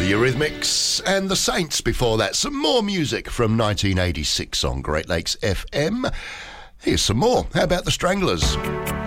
The Eurythmics and the Saints before that. Some more music from 1986 on Great Lakes FM. Here's some more. How about the Stranglers?